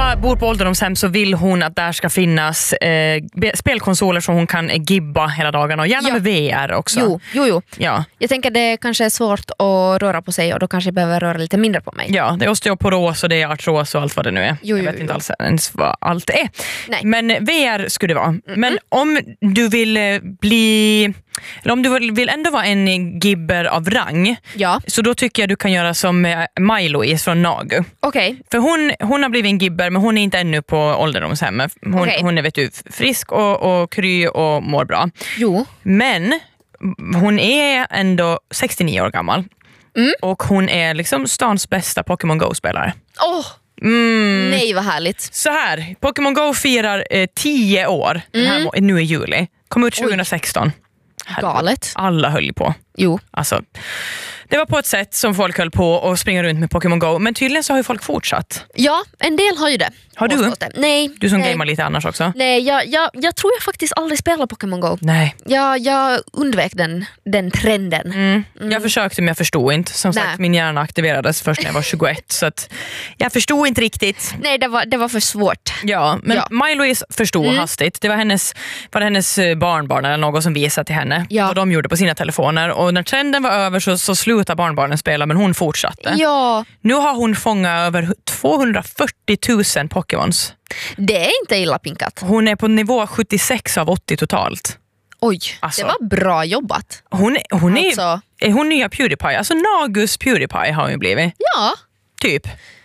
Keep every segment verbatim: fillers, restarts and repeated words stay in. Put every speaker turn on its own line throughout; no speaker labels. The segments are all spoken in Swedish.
alla bor på ålderdomshem så vill hon att där ska finnas eh, spelkonsoler som hon kan gibba hela dagarna och gärna ja. med V R också.
Jo, jo, jo.
Ja.
Jag tänker det kanske är svårt att röra på sig och då kanske jag behöver röra lite mindre på mig.
Ja, det är osteoporos och det är artros och allt vad det nu är.
Jo,
jag
jo,
vet
jo.
inte alls ens vad allt är.
Nej.
Men V R skulle det vara.
Mm-mm.
Men om du vill bli... Eller om du vill ändå vara en gibber av rang,
Ja.
så då tycker jag du kan göra som Maj-Louise från Nagu.
Okej. Okay.
För hon, hon har blivit en gibber, men hon är inte ännu på ålderdomshemmet. Hon,
Okay.
hon är vet du, frisk och, och kry och mår bra.
Jo.
Men hon är ändå sextionio år gammal.
Mm.
Och hon är liksom stans bästa Pokémon Go-spelare.
Åh, oh,
mm.
nej vad härligt.
Så här, Pokémon Go firar eh, tio år
Mm.
den här, nu i juli. Kom ut tjugohundrasexton.
Galet.
Alla höll på.
Jo.
Alltså, det var på ett sätt som folk höll på och springa runt med Pokémon Go. Men tydligen så har ju folk fortsatt.
Ja, en del har ju det.
Har du?
Det. Nej.
Du som
nej.
gamer lite annars också.
Nej, jag, jag, jag tror jag faktiskt aldrig spelar Pokémon Go.
Nej.
Jag, jag undvek den, den trenden.
Mm.
Mm.
Jag försökte men jag förstod inte. Som
Nej.
sagt, min hjärna aktiverades först när jag var tjugoett. Så att jag förstod inte riktigt.
Nej, det var, det var för svårt.
Ja, men
Ja.
Maj-Louise förstod
Mm.
hastigt. Det var hennes, var det hennes barnbarn eller någon som visade till henne
Ja.
vad de gjorde på sina telefoner. Och när trenden var över så, så slutade barnbarnen spela, men hon fortsatte.
Ja,
Nu har hon fångat över tvåhundrafyrtio tusen Pokémons.
det är inte illa pinkat.
Hon är på nivå sjuttiosex av åttio totalt.
Oj,
Alltså.
det var bra jobbat.
Hon, hon är,
Alltså.
är hon nya PewDiePie? Alltså Nagus PewDiePie har hon ju blivit.
Ja,
Typ.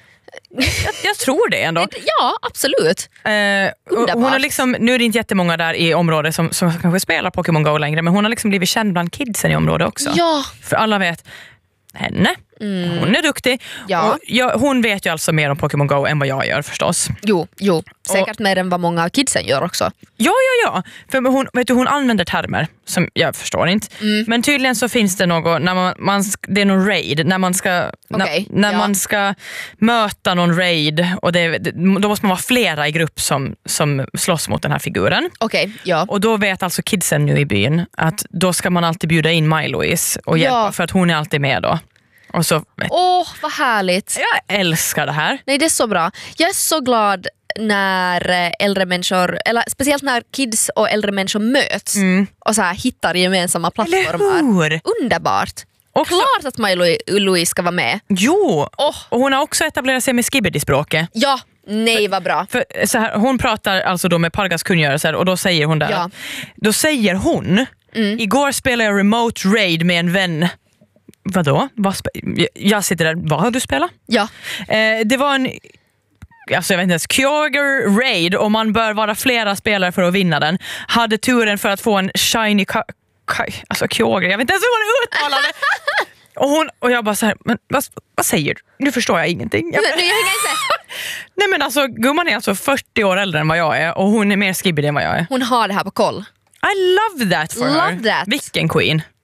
Jag, jag tror det ändå.
ja absolut.
Eh, och hon har liksom, nu är det inte jättemånga där i området som, som kanske spelar Pokémon Go längre, men hon har liksom blivit känd bland kidsen i området också.
Ja.
För alla vet henne.
Mm.
Hon är duktig.
Ja.
Och jag, hon vet ju alltså mer om Pokémon Go än vad jag gör förstås.
Jo, jo. Säkert mer än vad många av kidsen gör också.
Ja, ja, ja. För hon, vet du, hon använder termer som jag förstår inte.
Mm.
Men tydligen så finns det något, när man, man, det är någon raid, när man ska,
Okej,
när, när
ja.
man ska möta någon raid och det, då måste man vara flera i grupp som, som slåss mot den här figuren.
Okej, ja.
Och då vet alltså kidsen nu i byn att då ska man alltid bjuda in Maj-Louise och hjälpa,
Ja.
för att hon är alltid med då. Och så,
Åh, oh, vad härligt.
jag älskar det här.
Nej, det är så bra. Jag är så glad när eh, äldre människor, eller speciellt när kids och äldre människor möts
Mm.
och så här hittar gemensamma
Eller
plattformar.
hur?
Underbart.
Också,
Klart att Maj-Louise ska vara med.
jo,
Åh.
och hon har också etablerat sig med Skibidi-språket.
Ja, nej vad bra.
För så här, hon pratar alltså då med Pargas kungörelser och då säger hon där,
Ja.
då säger hon,
Mm.
igår spelade jag remote raid med en vän. Vadå? Vad spe- jag sitter där, vad har du spelat?
Ja.
Eh, det var en, alltså jag vet inte ens, Kyogre raid, och man bör vara flera spelare för att vinna den. Hade turen för att få en shiny ka- ka- alltså Kyogre, jag vet inte ens hur man uttalar det. och, hon, och jag bara så här, men vad, vad säger du? Nu förstår jag ingenting. Jag,
Nu, nu, jag hänger inte.
nej men alltså, gumman är alltså fyrtio år äldre än vad jag är och hon är mer skibbig än vad jag är.
Hon har det här på koll.
I love that for
Love
her.
that.
Vilken queen.